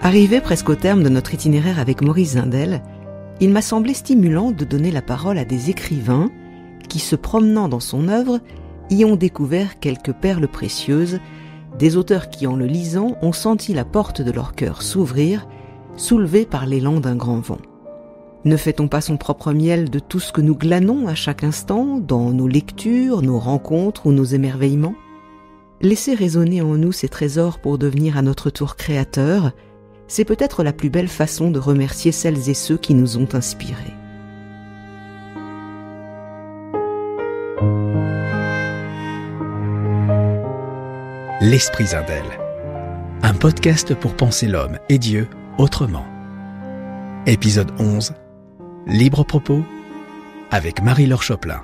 Arrivé presque au terme de notre itinéraire avec Maurice Zindel, il m'a semblé stimulant de donner la parole à des écrivains qui, se promenant dans son œuvre, y ont découvert quelques perles précieuses, des auteurs qui, en le lisant, ont senti la porte de leur cœur s'ouvrir, soulevée par l'élan d'un grand vent. Ne fait-on pas son propre miel de tout ce que nous glanons à chaque instant, dans nos lectures, nos rencontres ou nos émerveillements ? Laisser résonner en nous ces trésors pour devenir à notre tour créateurs, c'est peut-être la plus belle façon de remercier celles et ceux qui nous ont inspirés. L'Esprit Zindel, un podcast pour penser l'homme et Dieu autrement. Épisode 11, Libre propos, avec Marie-Laure Choplin.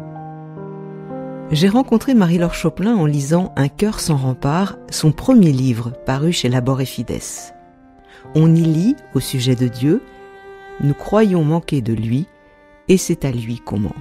J'ai rencontré Marie-Laure Choplin en lisant Un cœur sans rempart, son premier livre paru chez Labor et Fides. On y lit, au sujet de Dieu, « Nous croyons manquer de lui, et c'est à lui qu'on manque ».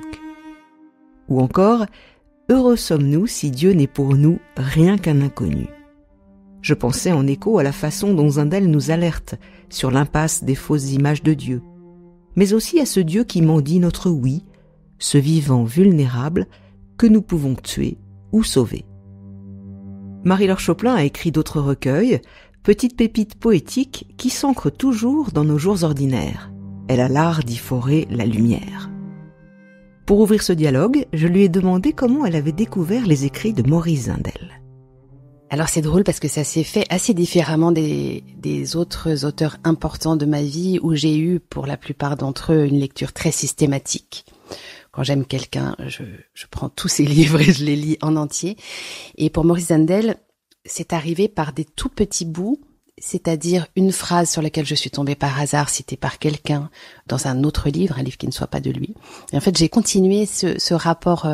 Ou encore « Heureux sommes-nous si Dieu n'est pour nous rien qu'un inconnu ». Je pensais en écho à la façon dont Zindel nous alerte sur l'impasse des fausses images de Dieu, mais aussi à ce Dieu qui mendie notre oui, ce vivant vulnérable que nous pouvons tuer ou sauver. Marie-Laure Choplin a écrit d'autres recueils, petites pépites poétiques qui s'ancrent toujours dans nos jours ordinaires. Elle a l'art d'y forer la lumière. Pour ouvrir ce dialogue, je lui ai demandé comment elle avait découvert les écrits de Maurice Zindel. Alors c'est drôle parce que ça s'est fait assez différemment des autres auteurs importants de ma vie où j'ai eu pour la plupart d'entre eux une lecture très systématique. Quand j'aime quelqu'un, je prends tous ses livres et je les lis en entier. Et pour Maurice Zindel, c'est arrivé par des tout petits bouts, c'est-à-dire une phrase sur laquelle je suis tombée par hasard, citée par quelqu'un dans un autre livre, un livre qui ne soit pas de lui. Et en fait, j'ai continué ce rapport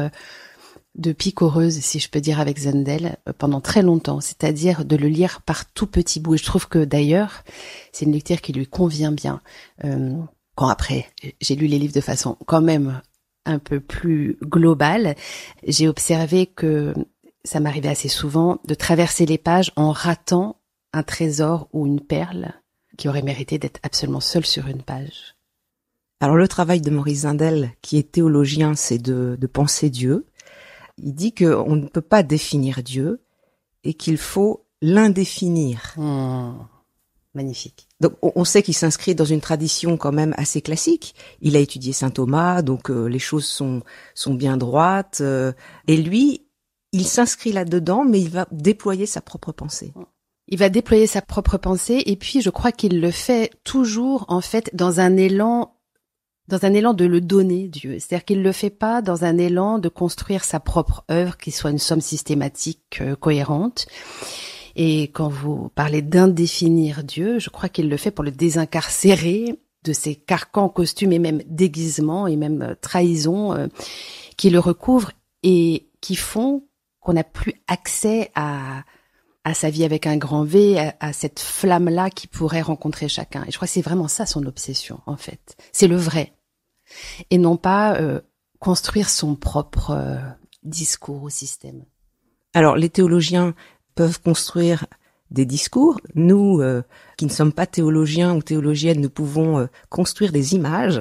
de picoreuse, si je peux dire, avec Zindel pendant très longtemps, c'est-à-dire de le lire par tout petits bouts. Et je trouve que d'ailleurs, c'est une lecture qui lui convient bien. Quand après, j'ai lu les livres de façon quand même un peu plus globale, j'ai observé que ça m'arrivait assez souvent de traverser les pages en ratant un trésor ou une perle qui aurait mérité d'être absolument seul sur une page. Alors le travail de Maurice Zindel, qui est théologien, c'est de penser Dieu. Il dit qu'on ne peut pas définir Dieu et qu'il faut l'indéfinir. Magnifique. Donc on sait qu'il s'inscrit dans une tradition quand même assez classique. Il a étudié saint Thomas, donc les choses sont bien droites. Et lui, il s'inscrit là-dedans, mais il va déployer sa propre pensée. Il va déployer sa propre pensée, et puis je crois qu'il le fait toujours, en fait, dans un élan de le donner, Dieu. C'est-à-dire qu'il le fait pas dans un élan de construire sa propre œuvre, qui soit une somme systématique cohérente. Et quand vous parlez d'indéfinir Dieu, je crois qu'il le fait pour le désincarcérer de ses carcans, costumes et même déguisements et même trahisons qui le recouvrent et qui font qu'on n'a plus accès à sa vie avec un grand V, à cette flamme-là qui pourrait rencontrer chacun. Et je crois que c'est vraiment ça son obsession, en fait. C'est le vrai. Et non pas construire son propre discours au système. Alors, les théologiens peuvent construire des discours. Nous, qui ne sommes pas théologiens ou théologiennes, nous pouvons construire des images.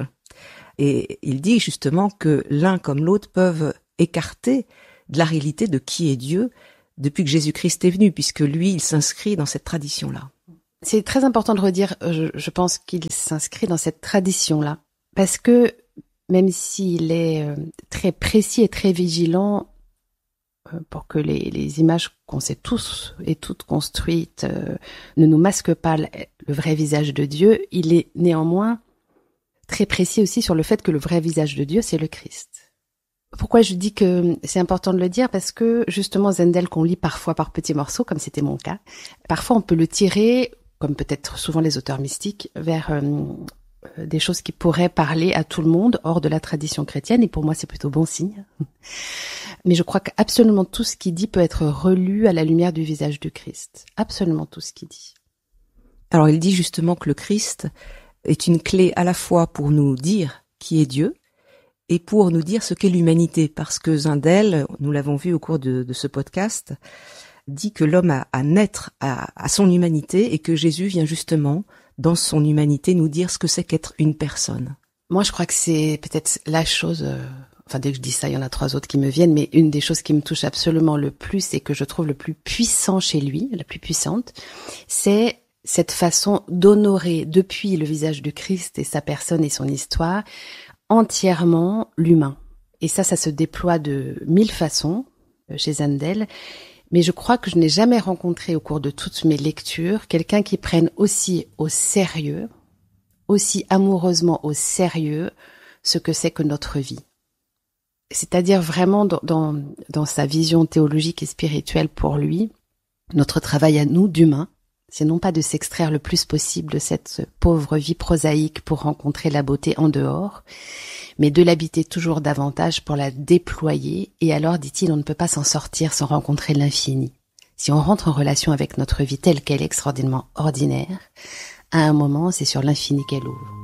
Et il dit justement que l'un comme l'autre peuvent écarter de la réalité de qui est Dieu depuis que Jésus-Christ est venu, puisque lui, il s'inscrit dans cette tradition-là. C'est très important de redire, je pense qu'il s'inscrit dans cette tradition-là, parce que même s'il est très précis et très vigilant pour que les images qu'on s'est tous et toutes construites ne nous masquent pas le vrai visage de Dieu, il est néanmoins très précis aussi sur le fait que le vrai visage de Dieu, c'est le Christ. Pourquoi je dis que c'est important de le dire? Parce que justement Zindel, qu'on lit parfois par petits morceaux, comme c'était mon cas, parfois on peut le tirer, comme peut-être souvent les auteurs mystiques, vers des choses qui pourraient parler à tout le monde hors de la tradition chrétienne, et pour moi c'est plutôt bon signe. Mais je crois qu'absolument tout ce qu'il dit peut être relu à la lumière du visage du Christ. Absolument tout ce qu'il dit. Alors il dit justement que le Christ est une clé à la fois pour nous dire qui est Dieu et pour nous dire ce qu'est l'humanité, parce que Zindel, nous l'avons vu au cours de ce podcast, dit que l'homme a à naître à son humanité et que Jésus vient justement, dans son humanité, nous dire ce que c'est qu'être une personne. Moi, je crois que c'est peut-être la chose... Enfin, dès que je dis ça, il y en a 3 autres qui me viennent, mais une des choses qui me touche absolument le plus et que je trouve le plus puissant chez lui, la plus puissante, c'est cette façon d'honorer depuis le visage du Christ et sa personne et son histoire entièrement l'humain. Et ça se déploie de 1000 façons chez Zundel. Mais je crois que je n'ai jamais rencontré au cours de toutes mes lectures quelqu'un qui prenne aussi au sérieux, aussi amoureusement au sérieux, ce que c'est que notre vie. C'est-à-dire vraiment dans sa vision théologique et spirituelle pour lui, notre travail à nous d'humains, c'est non pas de s'extraire le plus possible de cette pauvre vie prosaïque pour rencontrer la beauté en dehors, mais de l'habiter toujours davantage pour la déployer, et alors, dit-il, on ne peut pas s'en sortir sans rencontrer l'infini. Si on rentre en relation avec notre vie telle qu'elle est extraordinairement ordinaire, à un moment, c'est sur l'infini qu'elle ouvre.